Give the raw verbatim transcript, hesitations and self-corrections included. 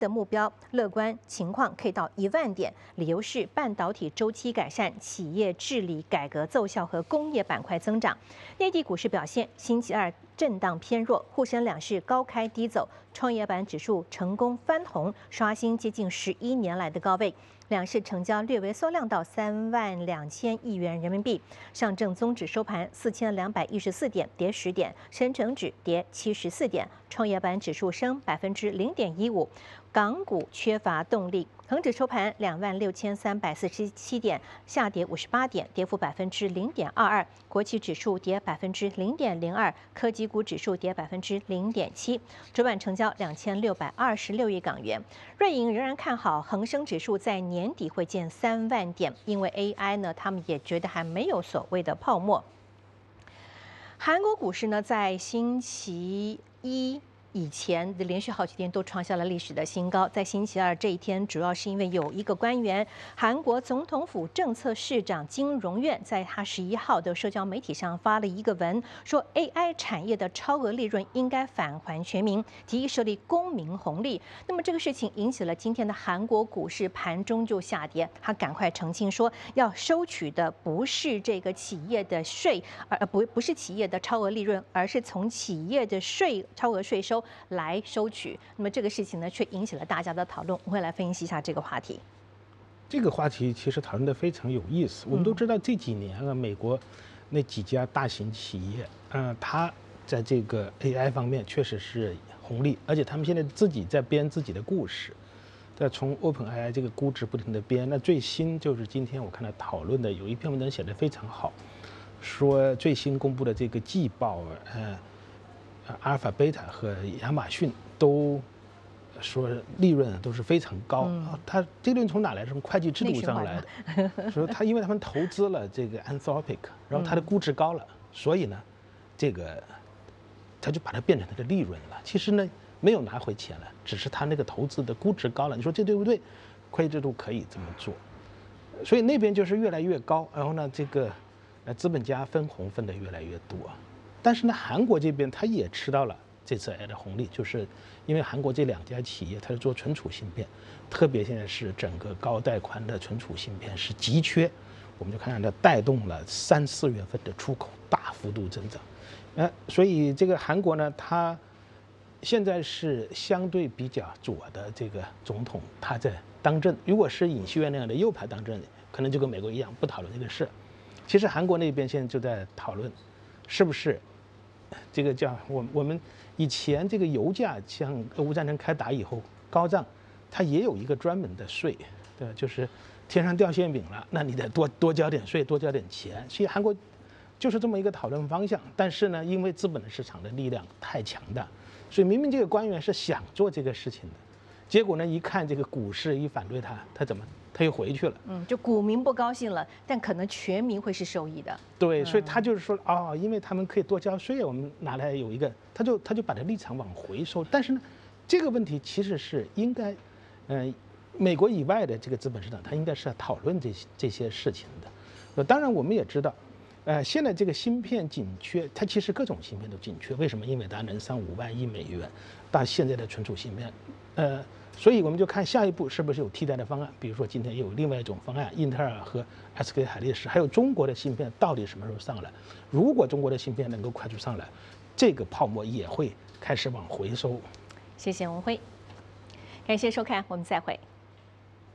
的目标乐观情况可以到一万点，理由是半导体周期改善、企业治理改革奏效和工业板块增长。内地股市表现，星期二震荡偏弱，沪深两市高开低走，创业板指数成功翻红，刷新接近十一年来的高位。两市成交略微缩量到三万两千亿元人民币。上证综指收盘四千两百一十四点，跌十点；深成指跌七十四点，创业板指数升百分之零点一五。港股缺乏动力，恒指收盘两万六千三百四十七点，下跌五十八点，跌幅百分之零点二二。国企指数跌百分之零点零二，科技股指数跌百分之零点七。主板成交两千六百二十六亿港元。瑞银仍然看好恒生指数在年底会见三万点，因为 A I 呢，他们也觉得还没有所谓的泡沫。韩国股市呢，在星期一以前的连续好几天都创下了历史的新高，在星期二这一天，主要是因为有一个官员，韩国总统府政策市长金荣院，在他十一号的社交媒体上发了一个文，说 A I 产业的超额利润应该返还全民，提议设立公民红利。那么这个事情引起了今天的韩国股市盘中就下跌，他赶快澄清说，要收取的不是这个企业的税，而不不是企业的超额利润，而是从企业的税超额税收来收取。那么这个事情呢，却引起了大家的讨论。我会来分析一下这个话题。 这个话题其实讨论的非常有意思。我们都知道这几年啊，美国那几家大型企业，呃，它在这个 A I 方面确实是红利，而且他们现在自己在编自己的故事。在从 OpenAI 这个估值不停的编，那最新就是今天我看到讨论的有一篇文章写得非常好，说最新公布的这个季报，呃。阿尔法、贝塔和亚马逊都说利润都是非常高。嗯、它这利润从哪来？从会计制度上来的。说它因为他们投资了这个 Anthropic， 然后它的估值高了，嗯、所以呢，这个他就把它变成它的利润了。其实呢，没有拿回钱了，只是他那个投资的估值高了。你说这对不对？会计制度可以这么做，所以那边就是越来越高。然后呢，这个呃资本家分红分得越来越多。但是呢，韩国这边他也吃到了这次 A I 的红利，就是因为韩国这两家企业它是做存储芯片，特别现在是整个高带宽的存储芯片是急缺，我们就看到它带动了三四月份的出口大幅度增长，呃，所以这个韩国呢，它现在是相对比较左的这个总统他在当政，如果是尹锡悦那样的右派当政，可能就跟美国一样不讨论这个事。其实韩国那边现在就在讨论，是不是？这个叫我我们以前这个油价像俄乌战争开打以后高涨，它也有一个专门的税，对吧？就是天上掉馅饼了，那你得多多交点税，多交点钱。所以韩国就是这么一个讨论方向。但是呢，因为资本的市场的力量太强大，所以明明这个官员是想做这个事情的，结果呢，一看这个股市一反对他，他怎么？他又回去了， 嗯，就股民不高兴了，但可能全民会是受益的。 对，所以他就是说，哦，因为他们可以多交税，我们拿来有一个，他就他就把这立场往回收。但是呢，这个问题其实是应该，嗯、呃，美国以外的这个资本市场，它应该是要讨论这些这些事情的。呃，当然我们也知道，呃，现在这个芯片紧缺，它其实各种芯片都紧缺。为什么？因为它能上五万亿美元，到现在的存储芯片，呃。所以我们就看下一步是不是有替代的方案，比如说今天有另外一种方案，英特尔和 S K 海力士，还有中国的芯片到底什么时候上来？如果中国的芯片能够快速上来，这个泡沫也会开始往回收。 谢谢文辉，感谢收看，我们再会。